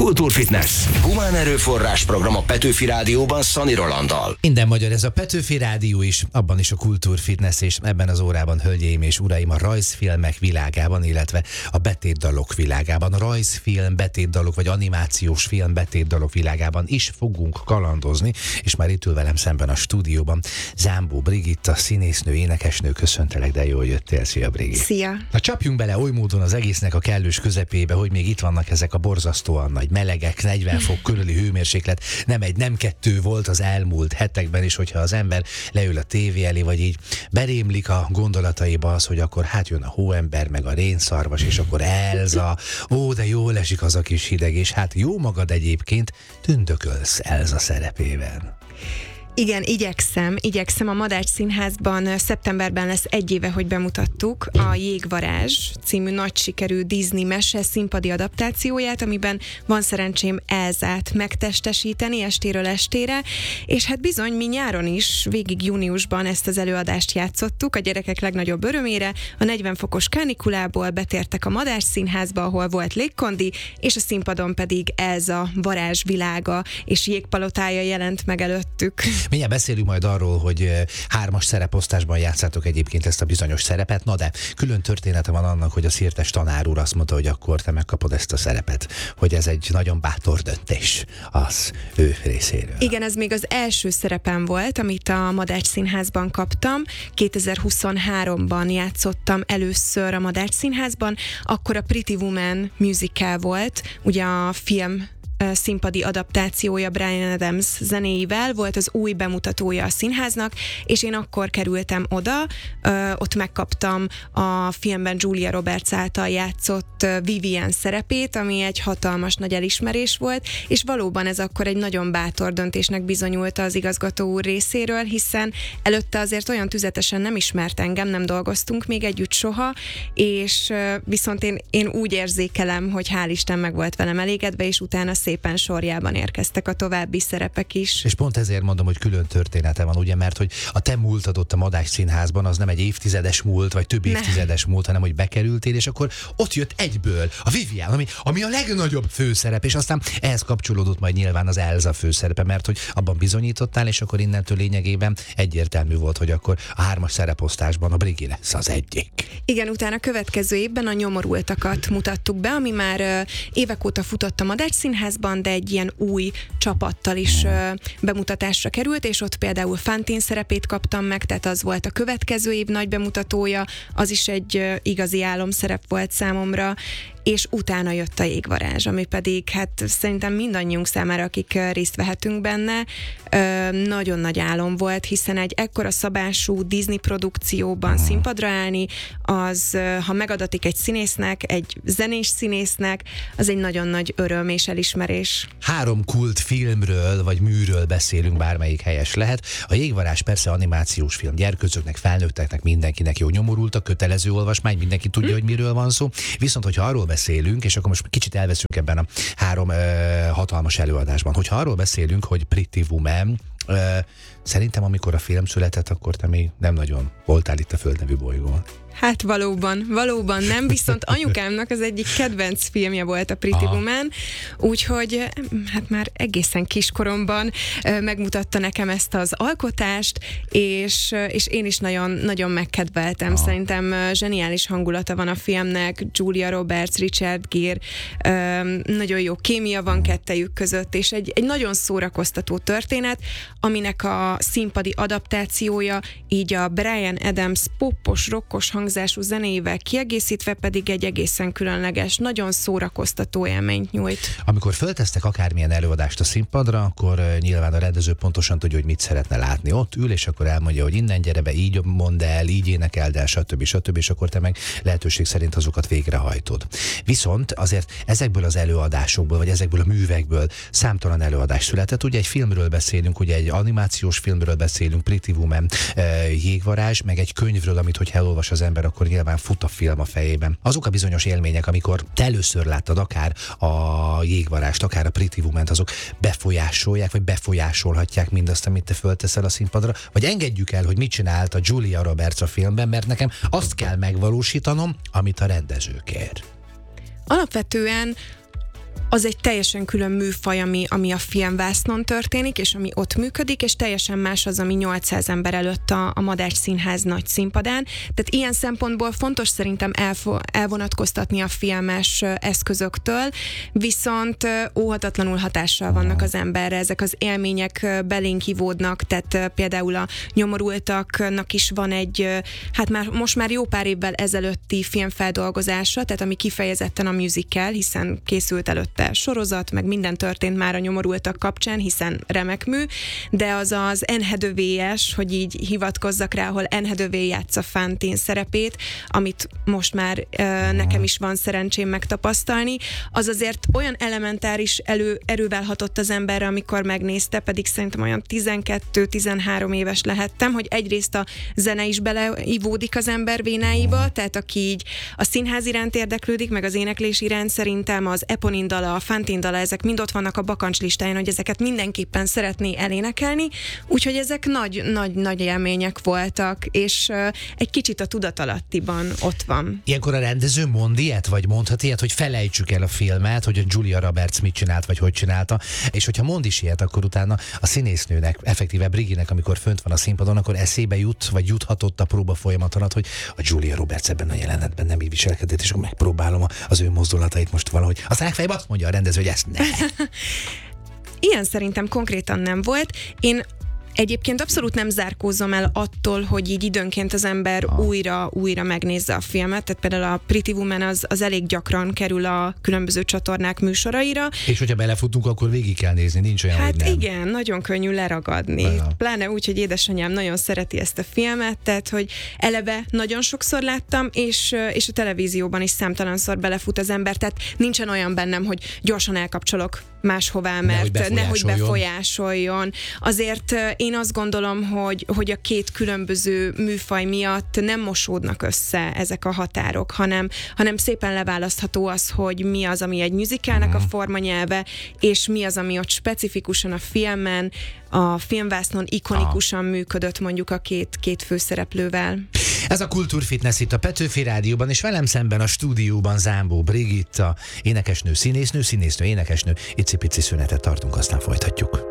Kultúrfitness. Humán erőforrás program a Petőfi Rádióban Szani Rolanddal. Minden magyar, ez a Petőfi Rádió is, abban is a Kultúrfitness, és ebben az órában, hölgyeim és uraim, a rajzfilmek világában, illetve a betétdalok világában, a rajzfilm, betétdalok vagy animációs film betétdalok világában is fogunk kalandozni, és már itt ül velem szemben a stúdióban Zámbó Brigitta, színésznő, énekesnő. Köszöntelek, de jól jöttél. Szia, Brigitta. Szia. Na, csapjunk bele oly módon az egésznek a kellős közepébe, hogy még itt vannak ezek a borzasztóan nagy melegek, 40 fok körüli hőmérséklet, nem egy, nem kettő volt az elmúlt hetekben is, hogyha az ember leül a tévé elé, vagy így berémlik a gondolataiba az, hogy akkor hát jön a hóember, meg a rénszarvas, és akkor Elza, ó, de jól esik az a kis hideg, és hát jó magad egyébként tündökölsz Elza szerepében. Igen, igyekszem. A Madách Színházban szeptemberben lesz 1 éve, hogy bemutattuk a Jégvarázs című nagy sikerű Disney mese színpadi adaptációját, amiben van szerencsém Elzát megtestesíteni estéről estére, és hát bizony mi nyáron is, végig júniusban ezt az előadást játszottuk a gyerekek legnagyobb örömére. A 40 fokos kánikulából betértek a Madách Színházba, ahol volt légkondi, és a színpadon pedig Elza varázsvilága és jégpalotája jelent meg előttük. Mindjárt beszélünk majd arról, hogy 3-as szereposztásban játszátok egyébként ezt a bizonyos szerepet, na de külön története van annak, hogy a Szirtes tanár úr azt mondta, hogy akkor te megkapod ezt a szerepet, hogy ez egy nagyon bátor döntés az ő részéről. Igen, ez még az első szerepem volt, amit a Madách Színházban kaptam. 2023-ban játszottam először a Madách Színházban, akkor a Pretty Woman musical volt, ugye a film színpadi adaptációja Bryan Adams zenéivel, volt az új bemutatója a színháznak, és én akkor kerültem oda, ott megkaptam a filmben Julia Roberts által játszott Vivian szerepét, ami egy hatalmas nagy elismerés volt, és valóban ez akkor egy nagyon bátor döntésnek bizonyult az igazgató úr részéről, hiszen előtte azért olyan tüzetesen nem ismert engem, nem dolgoztunk még együtt soha, és viszont én úgy érzékelem, hogy hál' Isten meg volt velem elégedve, és utána szépen sorjában érkeztek a további szerepek is. És pont ezért mondom, hogy külön története van, ugye, mert hogy a te múltad ott a Madách Színházban az nem egy évtizedes múlt, vagy több évtizedes múlt, hanem hogy bekerültél, és akkor ott jött egyből a Vivian, ami a legnagyobb főszerep, és aztán ehhez kapcsolódott majd nyilván az Elza főszerepe, mert hogy abban bizonyítottál, és akkor innentől lényegében egyértelmű volt, hogy akkor a 3-as szereposztásban a Brigi lesz az egyik. Igen, utána következő évben a Nyomorultakat mutattuk be, ami már évek óta futott a Madách Színházban, de egy ilyen új csapattal is bemutatásra került, és ott például Fantine szerepét kaptam meg, tehát az volt a következő év nagy bemutatója, az is egy igazi álomszerep volt számomra, és utána jött a Jégvarázs, ami pedig hát szerintem mindannyiunk számára, akik részt vehetünk benne, nagyon nagy álom volt, hiszen egy ekkora szabású Disney produkcióban színpadra állni, az, ha megadatik egy színésznek, egy zenés színésznek, az egy nagyon nagy öröm és elismerés. 3 kult filmről, vagy műről beszélünk, bármelyik helyes lehet. A Jégvarázs persze animációs film, gyerkőcöknek, felnőtteknek, mindenkinek jó, Nyomorultak, kötelező olvasmány, mindenki tudja, hogy miről van szó. Viszont, hogyha arról beszélünk, és akkor most kicsit elveszünk ebben a 3 hatalmas előadásban, hogyha arról beszélünk, hogy Pretty Woman, szerintem amikor a film született, akkor te még nem nagyon voltál itt a Földnevű bolygón. Hát valóban nem, viszont anyukámnak az egyik kedvenc filmje volt a Pretty Woman, úgyhogy hát már egészen kiskoromban megmutatta nekem ezt az alkotást, és én is nagyon, nagyon megkedveltem. Szerintem zseniális hangulata van a filmnek, Julia Roberts, Richard Gere, nagyon jó kémia van kettejük között, és egy nagyon szórakoztató történet, aminek a színpadi adaptációja így a Bryan Adams poppos, rockos hangzású zenéivel kiegészítve pedig egy egészen különleges, nagyon szórakoztató élményt nyújt. Amikor föltesztek akármilyen előadást a színpadra, akkor nyilván a rendező pontosan tudja, hogy mit szeretne látni. Ott ül, és akkor elmondja, hogy innen gyere be, így mondd el, így énekeld el, stb. És akkor te meg lehetőség szerint azokat végrehajtod. Viszont azért ezekből az előadásokból, vagy ezekből a művekből számtalan előadás született. Ugye egy filmről beszélünk, ugye egy animációs filmről beszélünk, Pretty Woman, Jégvarázs, meg egy könyvről, amit hogy elolvas az ember, akkor nyilván fut a film a fejében. Azok a bizonyos élmények, amikor te először láttad akár a Jégvarázst, akár a Pretty Woman-t, azok befolyásolják, vagy befolyásolhatják mindazt, amit te fölteszel a színpadra, vagy engedjük el, hogy mit csinált a Julia Roberts a filmben, mert nekem azt kell megvalósítanom, amit a rendező kér. Alapvetően az egy teljesen külön műfaj, ami a filmvásznon történik, és ami ott működik, és teljesen más az, ami 800 ember előtt a Madách Színház nagy színpadán. Tehát ilyen szempontból fontos szerintem elvonatkoztatni a filmes eszközöktől, viszont óhatatlanul hatással vannak az emberre, ezek az élmények belénk ivódnak, tehát például a Nyomorultaknak is van egy, hát most már jó pár évvel ezelőtti filmfeldolgozása, tehát ami kifejezetten a musical, hiszen készült előtte sorozat, meg minden történt már a Nyomorultak kapcsán, hiszen remek mű, de az Enhedővélyes, hogy így hivatkozzak rá, ahol Enhedővé játsza Fantine szerepét, amit most már nekem is van szerencsém megtapasztalni, az azért olyan elementáris erővel hatott az emberre, amikor megnézte, pedig szerintem olyan 12-13 éves lehettem, hogy egyrészt a zene is beleivódik az ember vénáiba, tehát aki így a színház iránt érdeklődik, meg az éneklés iránt, szerintem az Eponine dala, a Fantine dala, ezek mind ott vannak a bakancs listáján, hogy ezeket mindenképpen szeretné elénekelni, úgyhogy ezek nagy élmények voltak, és egy kicsit a tudatalattiban ott van. Ilyenkor a rendező mond ilyet, vagy mondhat ilyet, hogy felejtsük el a filmet, hogy a Julia Roberts mit csinált, vagy hogy csinálta, és hogyha mond is ilyet, akkor utána a színésznőnek, effektíve Briginek, amikor fönt van a színpadon, akkor eszébe jut, vagy juthatott a próba folyamat alatt, hogy a Julia Roberts ebben a jelenetben nem így viselkedett, és akkor megpróbálom az ő mozdulatait most valahogy. Aztán legfeljebb azt mondja a rendező, hogy ezt ne. Ilyen szerintem konkrétan nem volt. Én egyébként abszolút nem zárkózom el attól, hogy így időnként az ember újra megnézze a filmet, tehát például a Pretty Woman az elég gyakran kerül a különböző csatornák műsoraira. És hogyha belefutunk, akkor végig kell nézni, nincs olyan, hát hogy nem. Igen, nagyon könnyű leragadni. Pláne úgy, hogy édesanyám nagyon szereti ezt a filmet, tehát hogy eleve nagyon sokszor láttam, és a televízióban is számtalanszor belefut az ember, tehát nincsen olyan bennem, hogy gyorsan elkapcsolok máshová, mert nehogy befolyásoljon. Azért én azt gondolom, hogy a két különböző műfaj miatt nem mosódnak össze ezek a határok, hanem szépen leválasztható az, hogy mi az, ami egy musicalnek a formanyelve, és mi az, ami ott specifikusan a filmen, a filmvásznon ikonikusan működött mondjuk a két főszereplővel. Ez a Kultúrfitness itt a Petőfi Rádióban, és velem szemben a stúdióban Zámbó Brigitta, énekesnő, színésznő, énekesnő. Icipici szünetet tartunk, aztán folytatjuk.